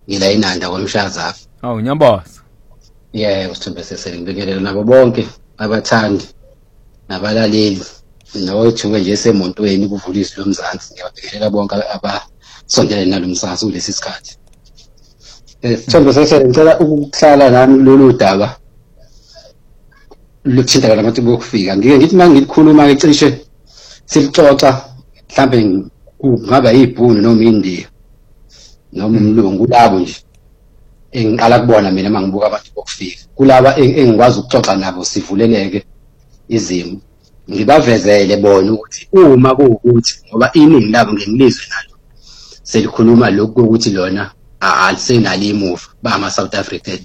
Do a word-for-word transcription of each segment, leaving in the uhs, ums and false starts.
ngila inanda kwamshazafu. Awu nyambaza. Yeah, usithembe sesele ngibingelela nabo bonke abathandi nabalaleli nowethuke nje esemontweni kuvulisa lomzansi. Ngiyabingelela bonke abasondelene nalomsakazo kulesi sikhathi. Eh Sithembe sesele ngicela ukuhlala nami lolu daba luthintana nabantu bokufika. Ngike ngithi manje ngilikhuluma ke cishe silixoxa mhlambe kungaba yibhunu noma indiya noma umlungu labo nje engiqala kubona mina mangibuka abantu bokufika kulaba engikwazi ukuxoxa nabo sivuleleke izimo ngibavezele bona ukuthi uma kuwukuthi ngoba iningi labo ngengilizwe nalo selikhuluma lokho ukuthi lona alisenali imuva bama South African.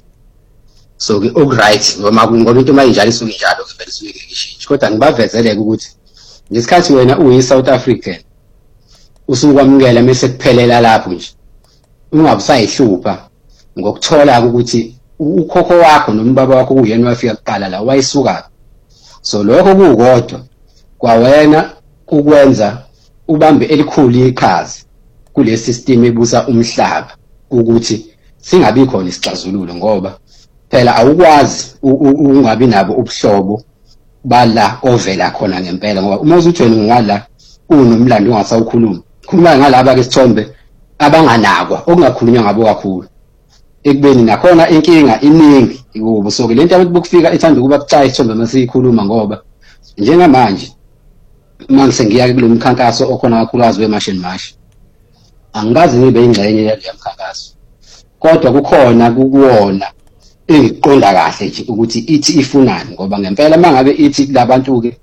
So ke okright noma ngoba into mayinjalo isuke njalo ke vele isuke ngishintshe kodwa ngibavezeleke ukuthi ngesikhathi wena uyi South African usukwamukela mase kuphelela lapho nje ungabusayihlupha ngokuthola ukuthi ukhokho wakho nombaba wakho kuyena wafika kuqala la wayisuka. So lokho kukodwa kwawena ukwenza ubambe elikhulu iqhaza kule system ebusa umhlaba ukuthi singabi khona isixazululo ngoba phela awukwazi ungabi nabo ubuhlobo bala ovela khona ngempela ngoba uma uzuthi wena ngwala unomlando ungasawukhuluma khuluma ngalaba ke sithombe abanganakwa okungakhulunywa ngabo kakhulu ekubeni nakhona inkinga iningi ukubo. So ke lento abantu bokufika ethanda ukuba bucayi isithombe masiyikhuluma ngoba njengamanje manje ngiya kulo mkhankaso okhona kakhulukazi weMarch and March angikaze ngibe ingxenye yale mkhankaso kodwa kukhona kukuwona engiqonda kahle nje ukuthi ithi ifunani ngoba ngempela mangabe ithi labantu ke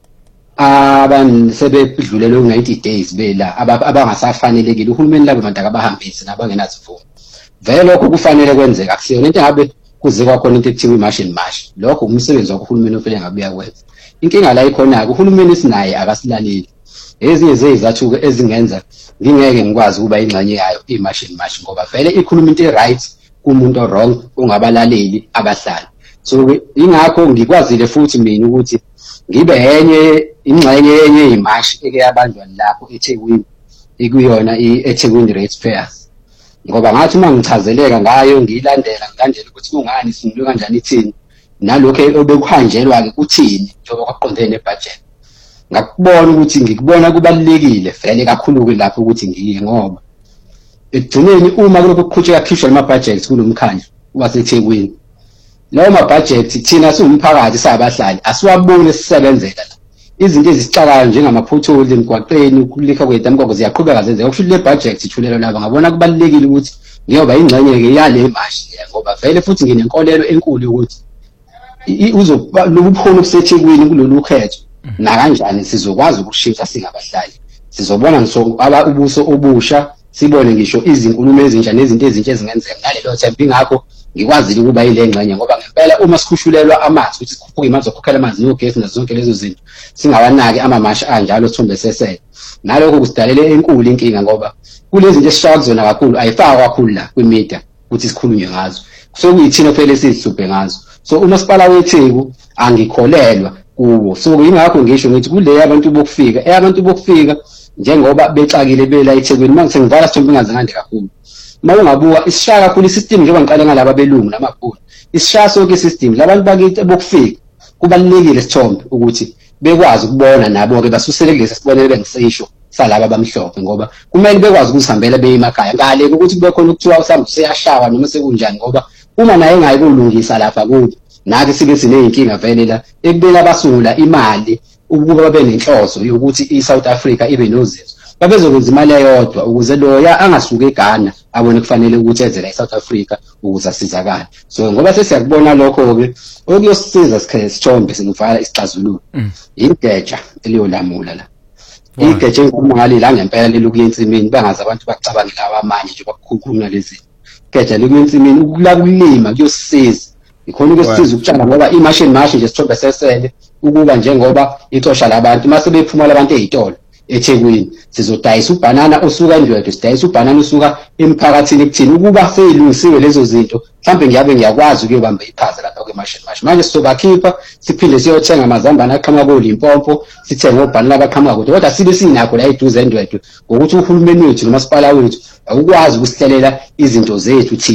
abansebedlulele u-ninety days bela abangasafanelekile uhulumeni labo bantu akabahambisi nabangenazivumo vele lokho kufanele kwenzeka akusiyona into ngabe kuze kwakhona into ekuthiwa iMarch and March. Lokho umsebenzi wakho ofele ngabuya kwenza. Inkinga la ikhona ke uhulumeni sinaye akasilaleli ezinye zezathu ke ezingenza ngingeke ngikwazi ukuba ingxenye yayo iMarch and March ngoba vele ikhuluma into right kumuntu wrong ungabalaleli abahlali. So ingakho ngikwazile futhi mina ukuthi ngibe yenye ingxenye yenye iMarch eke yabanjwa lapho eThekwini ekuyona iEthekwini Ratepayers ngoba ngathi mangichazeleka ngayo ngiyilandela ngilandela ukuthi kungani singilo kanjani ithini nalokho obekuhanjelwa ke kuthini njengoba kwaqondene nebudget. Ngakubona ukuthi ngikubona kubalekile vele kakhulu ke lapho ukuthi ngiye ngoba ekugcineni uma kulokho kuqhutsheka khishwa ama budgets kulomkhandlu waseThekwini lawo ma budget thina siwumphakathi sabahlali asiwabone sisebenzela la izinto ezicakayo njengamaphotholes emgwaqeni ukulikha kwedamkoko ziyaqhubeka zenze okusho le budget ithulelo laba ngabona kubalekile ukuthi ngiyoba ingxenye ke yale March ngoba vele futhi nginenkolelo enkulu ukuthi uzokuba lobukhona obuseThekwini kulolu khetho na kanjani sizokwazi ukushintsha singabahlali sizobona ngiso aba ubuso obusha sibone ngisho izinkulumo ezintsha nezinto ezintsha ezingenzeka ngalelo themba. Ingakho ngikwazile ukuba ile ngxenye ngoba ngempela uma sikhushulelwa amanzi ukuthi sikhuphuke imali zokukhokhela amanzi nogesi nazo zonke lezo zinto singawanaki amaMarch anjalo Sithombe sesele nalokho kusidalele enkulu inkinga ngoba kulezi zinto esishaya kuzona kakhulu ayifaka kakhulu la kwimedia ukuthi sikhulunywe ngazo so kuyithina phela sihluphe ngazo. So umasipala weTheku angikholelwa kuwo. So ingakho ngisho ngithi kule abantu bokufika eh abantu bokufika njengoba bexakile bela eThekwini manje ngivala Sithombe ngazangande kakhulu mawungabuka isishaya kakhulu isystem njengoba ngiqale ngalaba belungu namabhulu isishaya sonke isystem labantu bakithi bokufika kubalekile Sithombe ukuthi bekwazi ukubona nabo ke basusele kulesi sibonele bengisisho salaba abamhlophe ngoba kumele bekwazi ukusihambela beyimakhaya ngale ukuthi kube khona ukuthiwa usambu seyashawa noma sekunjani ngoba uma naye engayi kulungisa lapha kuthi nake sibe sineyinkinga vele la ekubela basungula imali ukuba babe nenhloso yokuthi iSouth Africa ibe nozinzo babezokwenza imali eyodwa ukuze loya angasuke eGhana abone kufanele ukuthi eze la eSouth Africa ukuze asizakale. So ngoba sesiyakubona lokho ke okuyosiza sikhe Sithombe singivala isixazululo igeja eliyolamula la igeja enkumangali la ngempela lelokuyensimini bangazi abantu bacabanga lawa amanye nje bakukhuluma lezi geja lokuyensimini ukula kulima kuyosiza ikhona ukwesiza ukutshala ngoba iMarch and March nje Sithombe sesele ukuba njengoba ixosha labantu mase bephuma labantu ezitolo eThekwini sizodayisa ubanana osuka eNdwedwe sidayisa ubanana osuka emphakathini ekuthini ukuba seyilungisiwe lezo zinto mhlambe ngiyabe ngiyakwazi ukuyobamba iqhaza lapha kweMarch and March. Manje sizobakhipha siphinde siyothenga amazambane aqhamuka koLimpopo sithenge ubanana abaqhamuka kude kodwa sibe sinakho la eduze eNdwedwe ngokuthi uhulumeni wethu nomasipala wethu awukwazi ukusihlelela izinto zethu.